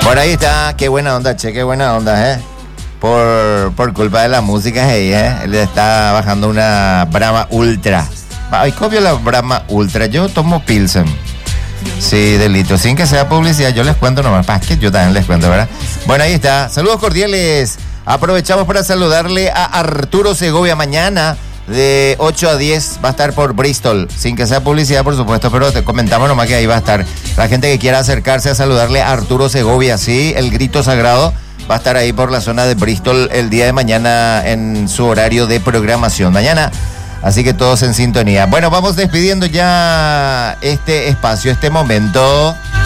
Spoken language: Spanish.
Bueno, ahí está, qué buena onda, che, qué buena onda, Por culpa de la música ahí, le está bajando una Brahma Ultra. Ay, copio la Brahma Ultra, yo tomo Pilsen. Sí, delito, sin que sea publicidad, yo les cuento nomás, para que yo también les cuento, ¿verdad? Bueno, ahí está, saludos cordiales. Aprovechamos para saludarle a Arturo Segovia mañana. De 8 a 10 va a estar por Bristol, sin que sea publicidad, por supuesto, pero te comentamos nomás que ahí va a estar. La gente que quiera acercarse a saludarle a Arturo Segovia, sí, el grito sagrado va a estar ahí por la zona de Bristol el día de mañana en su horario de programación. Mañana, así que todos en sintonía. Bueno, vamos despidiendo ya este espacio, este momento.